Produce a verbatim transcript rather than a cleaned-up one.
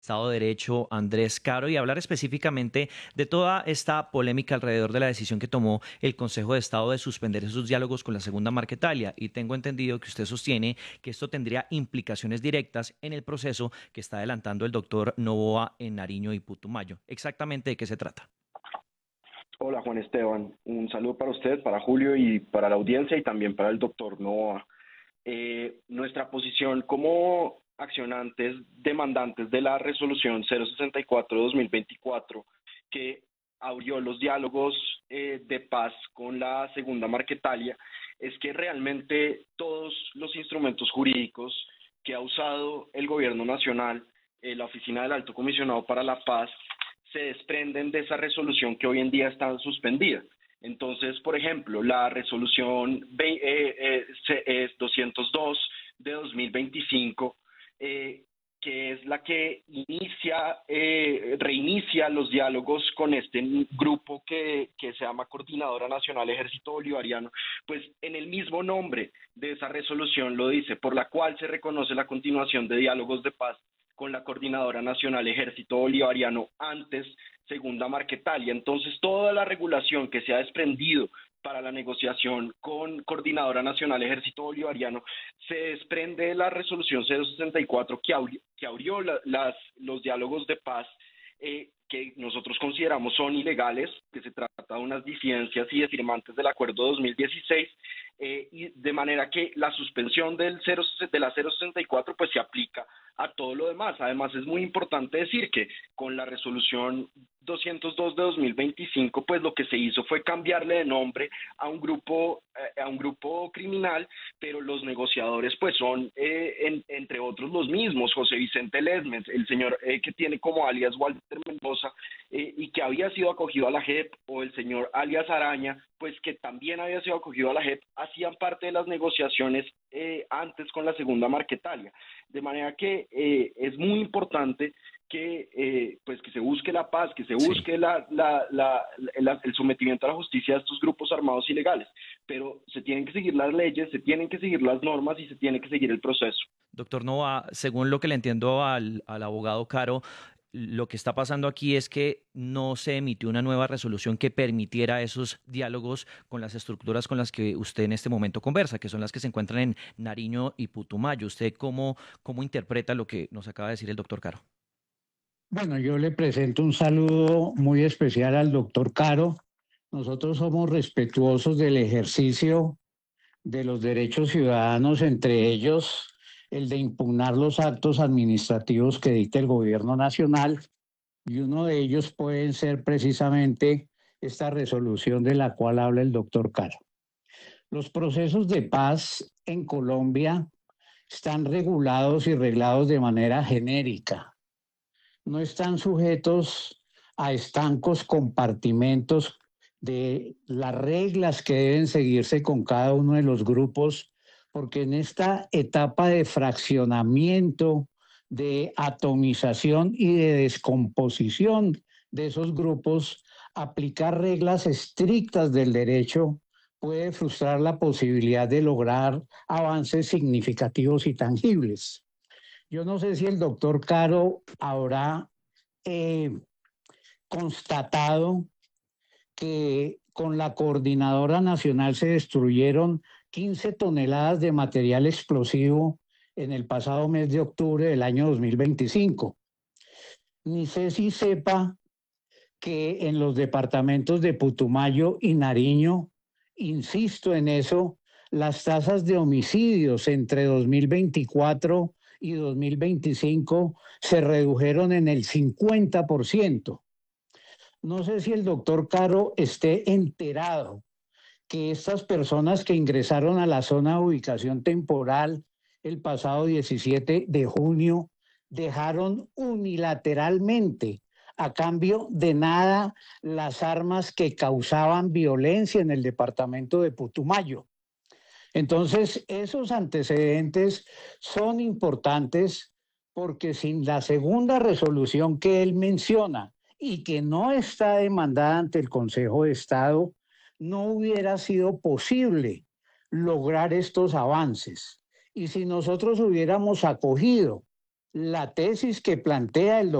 Estado de Derecho, Andrés Caro, y hablar específicamente de toda esta polémica alrededor de la decisión que tomó el Consejo de Estado de suspender esos diálogos con la Segunda Marquetalia. Y tengo entendido que usted sostiene que esto tendría implicaciones directas en el proceso que está adelantando el doctor Novoa en Nariño y Putumayo. ¿Exactamente de qué se trata? Hola Juan Esteban, un saludo para usted, para Julio y para la audiencia y también para el doctor Novoa. Eh, nuestra posición como accionantes demandantes de la resolución cero sesenta y cuatro de dos mil veinticuatro que abrió los diálogos eh, de paz con la Segunda Marquetalia es que realmente todos los instrumentos jurídicos que ha usado el gobierno nacional, eh, la Oficina del Alto Comisionado para la Paz, se desprenden de esa resolución que hoy en día está suspendida. Entonces, por ejemplo, la resolución eh, eh, doscientos dos de dos mil veinticinco, eh, que es la que inicia, eh, reinicia los diálogos con este grupo que, que se llama Coordinadora Nacional Ejército Bolivariano, pues en el mismo nombre de esa resolución lo dice, por la cual se reconoce la continuación de diálogos de paz con la Coordinadora Nacional Ejército Bolivariano, antes Segunda Marquetalia. Entonces, toda la regulación que se ha desprendido para la negociación con Coordinadora Nacional Ejército Bolivariano se desprende de la resolución cero sesenta y cuatro que, abrió, que abrió la, las, los diálogos de paz, eh, que nosotros consideramos son ilegales, que se trata de unas disidencias y de firmantes del acuerdo dos mil dieciséis, eh, y de manera que la suspensión del cero, de la cero sesenta y cuatro pues se aplica a todo lo demás. Además, es muy importante decir que con la resolución doscientos dos de dos mil veinticinco, pues lo que se hizo fue cambiarle de nombre a un grupo, eh, a un grupo criminal, pero los negociadores pues son, eh, en, entre otros, los mismos: José Vicente Lesmes, el señor eh, que tiene como alias Walter Mendoza, eh, y que había sido acogido a la J E P, o el señor alias Araña, pues que también había sido acogido a la J E P, hacían parte de las negociaciones eh, antes con la Segunda Marquetalia. De manera que eh, es muy importante que eh, pues que se busque la paz, que se Sí. busque la, la, la, la, el sometimiento a la justicia de estos grupos armados ilegales, pero se tienen que seguir las leyes, se tienen que seguir las normas y se tiene que seguir el proceso. Doctor Nova, según lo que le entiendo al, al abogado Caro, lo que está pasando aquí es que no se emitió una nueva resolución que permitiera esos diálogos con las estructuras con las que usted en este momento conversa, que son las que se encuentran en Nariño y Putumayo. ¿Usted cómo, cómo interpreta lo que nos acaba de decir el doctor Caro? Bueno, yo le presento un saludo muy especial al doctor Caro. Nosotros somos respetuosos del ejercicio de los derechos ciudadanos, entre ellos el de impugnar los actos administrativos que dicta el gobierno nacional, y uno de ellos puede ser precisamente esta resolución de la cual habla el doctor Caro. Los procesos de paz en Colombia están regulados y reglados de manera genérica, no están sujetos a estancos compartimentos de las reglas que deben seguirse con cada uno de los grupos, porque en esta etapa de fraccionamiento, de atomización y de descomposición de esos grupos, aplicar reglas estrictas del derecho puede frustrar la posibilidad de lograr avances significativos y tangibles. Yo no sé si el doctor Caro habrá eh, constatado que con la Coordinadora Nacional se destruyeron quince toneladas de material explosivo en el pasado mes de octubre del año dos mil veinticinco. Ni sé si sepa que en los departamentos de Putumayo y Nariño, insisto en eso, las tasas de homicidios entre dos mil veinticuatro y dos mil veinticinco se redujeron en el cincuenta por ciento. No sé si el doctor Caro esté enterado que estas personas que ingresaron a la zona de ubicación temporal el pasado diecisiete de junio dejaron unilateralmente, a cambio de nada, las armas que causaban violencia en el departamento de Putumayo. Entonces, esos antecedentes son importantes, porque sin la segunda resolución que él menciona y que no está demandada ante el Consejo de Estado, no hubiera sido posible lograr estos avances. Y si nosotros hubiéramos acogido la tesis que plantea el